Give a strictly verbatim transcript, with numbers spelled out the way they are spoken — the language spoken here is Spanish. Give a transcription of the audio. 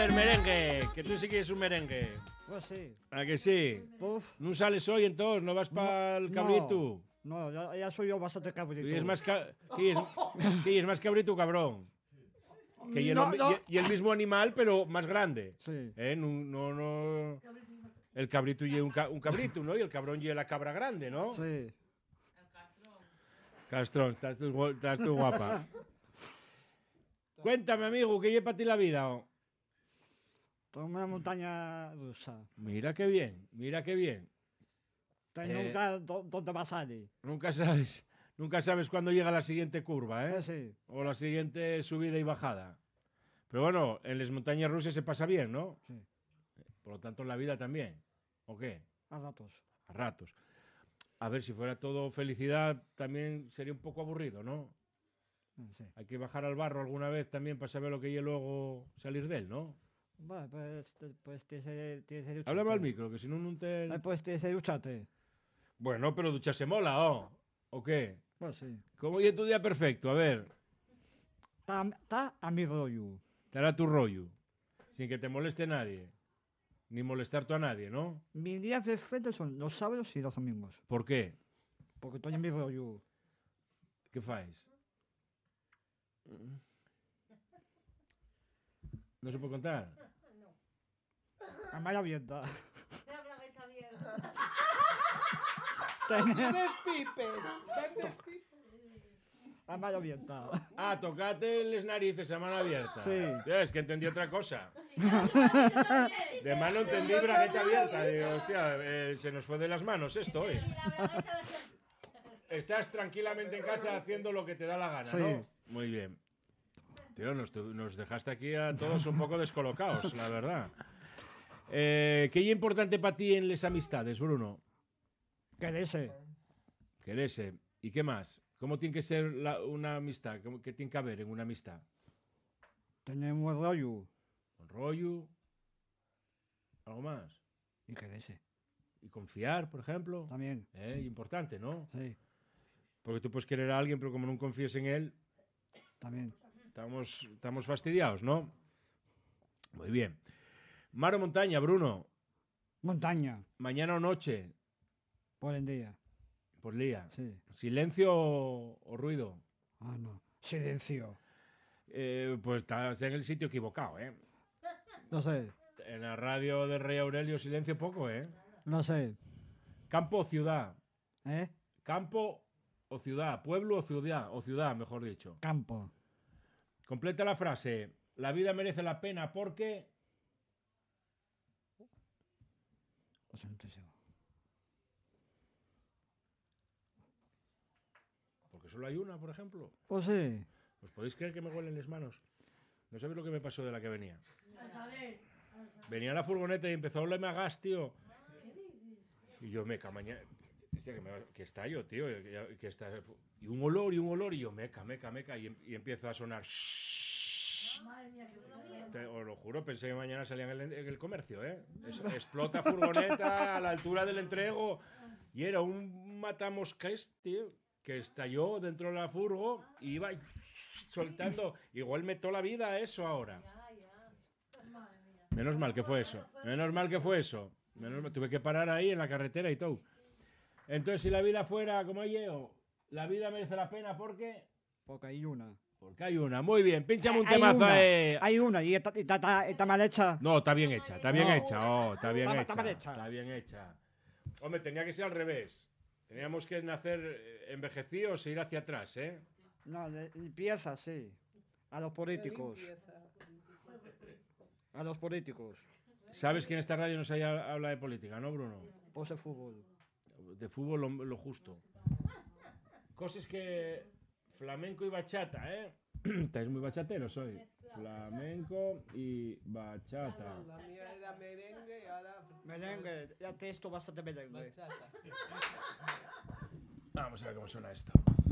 ver, merengue, que tú sí que es un merengue. Pues sí. ¿A que sí? Uf. ¿No sales hoy entonces? ¿No vas para el cabrito? No, no, ya, ya soy yo bastante cabrito. Y es más, ca ¿Qué es, ¿Qué es más cabrito, cabrón? Que y el, No, no. y- y el mismo animal, pero más grande. Sí. ¿Eh? No, no, no- El cabrito y un, ca un cabrito, ¿no? Y el cabrón y la cabra grande, ¿no? Sí. Castrón, estás tú, gu- estás tú guapa. Cuéntame, amigo, ¿qué lleva para ti la vida? Oh? Tengo una montaña rusa. Mira qué bien, mira qué bien. Tengo Eh. nunca dó- dónde va a salir. Nunca sabes, nunca sabes cuándo llega la siguiente curva, ¿eh? Eh, sí. O la siguiente subida y bajada. Pero bueno, en las montañas rusas se pasa bien, ¿no? Sí. Por lo tanto, en la vida también. ¿O qué? A ratos. A ratos. A ver, si fuera todo felicidad, también sería un poco aburrido, ¿no? Eh, Sí. Hay que bajar al barro alguna vez también para saber lo que hay luego salir de él, ¿no? Bueno, pues, te- pues tienes que tienes que ducharte. Háblame al micro, que si no, no te... Eh, Pues tienes que ducharte. Bueno, pero ducharse mola, ¿o? ¿O qué? Pues sí. ¿Cómo es tu día perfecto? A ver, Está está a mi rollo. te hará tu rollo. Sin que te moleste nadie. Ni molestar tú a nadie, ¿no? Mis días perfectos son los sábados y los domingos. ¿Por qué? Porque estoy en mi rollo. ¿Qué fáis? ¿No se puede contar? A mala abierta. Ves pipes, ves pipes. A mala abierta. Ah, tocate las narices a mano abierta. Sí. Ya, es que entendí otra cosa. De mano entendí bragueta abierta. Digo, hostia, eh, se nos fue de las manos esto, ¿eh? Estás tranquilamente en casa haciendo lo que te da la gana, Sí. ¿no? Muy bien. Tío, nos, tu- nos dejaste aquí a todos un poco descolocados, la verdad. Eh, ¿Qué es importante para ti en las amistades, Bruno? Quererse. Quererse. ¿Y qué más? ¿Cómo tiene que ser la- una amistad? ¿Cómo- ¿Qué tiene que haber en una amistad? Tener un buen rollo. ¿Un rollo? ¿Algo más? Y quererse. ¿Y confiar, por ejemplo? También. Eh, importante, ¿no? Sí. Porque tú puedes querer a alguien, pero como no confíes en él, También. estamos, estamos fastidiados, ¿no? Muy bien. Mar o montaña, Bruno. Montaña. Mañana o noche, Por el día. por día. Sí. Silencio o, o ruido. Ah, no. Silencio. Eh, pues estás en el sitio equivocado, ¿eh? No sé. En la radio del Rey Aurelio, silencio poco, ¿eh? No sé. Campo o ciudad. ¿Eh? Campo o ciudad. Pueblo o ciudad. O ciudad, mejor dicho. Campo. Completa la frase. La vida merece la pena porque... O sea, no estoy seguro. Porque solo hay una, por ejemplo. Pues sí. ¿Os podéis creer que me huelen las manos? No sabéis lo que me pasó de la que venía. Venía la furgoneta y empezó a olerme a gas, tío. Y yo, meca, mañana... Hostia, que, me, que está yo, tío. Que, que está... Y un olor y un olor. Y yo, meca, meca, meca. Y, y empieza a sonar... Te, os lo juro, pensé que mañana salía en el, en el comercio, ¿eh? Es, explota furgoneta a la altura del entrego. Y era un matamoscas, tío, que estalló dentro de la furgo y iba soltando. Igual me toda la vida eso ahora. Menos mal que fue eso. Menos mal que fue eso. Menos mal, tuve que parar ahí en la carretera y todo. Entonces, si la vida fuera como yo, la vida merece la pena porque... Porque hay una. Porque hay una. Muy bien, pinchame un Hay temazo. una. eh. Hay una. Y está, está, está, está mal hecha. No, está bien hecha, está bien No. hecha, oh, está bien Está- hecha, está mal hecha. está bien hecha. Hombre, tenía que ser al revés. Teníamos que nacer eh, envejecidos e ir hacia atrás, ¿eh? No, de- empieza, sí. A los políticos. A los políticos. Sabes que en esta radio no se haya- habla de política, ¿no, Bruno? Pues el fútbol. De fútbol lo, lo justo. Cosas que... Flamenco y bachata, ¿eh? Estáis muy bachateros hoy. Flamenco y bachata. La mía era merengue y ahora Merengue. Ya te esto bastante merengue. bachata. Vamos a ver cómo suena esto.